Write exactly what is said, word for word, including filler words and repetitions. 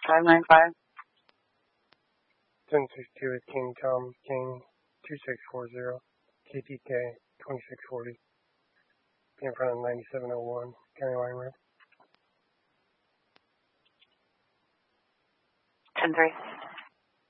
five nine five. ten sixty-two with King Tom, King two six four zero, K T K twenty-six forty. Be in front of ninety-seven oh one, County Line Road. ten three.